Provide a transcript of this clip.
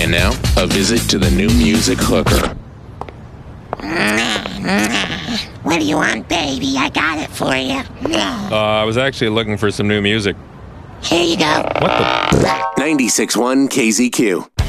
And now, a visit to the New Music Hooker. What do you want, baby? I got it for you. I was actually looking for some new music. Here you go. What the? 96.1 KZQ.